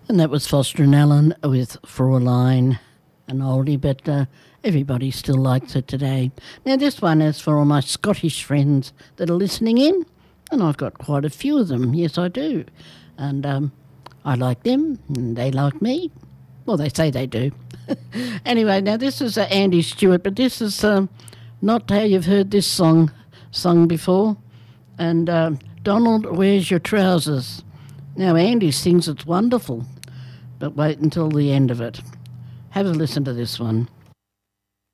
And that was Foster and Allen with Fraulein, an oldie, but everybody still likes it today. Now, this one is for all my Scottish friends that are listening in, and I've got quite a few of them. Yes, I do. And I like them, and they like me. Well, they say they do. Anyway, now this is Andy Stewart, but this is not how you've heard this song sung before. And Donald, Where's Your Trousers? Now, Andy sings it's wonderful, but wait until the end of it. Have a listen to this one.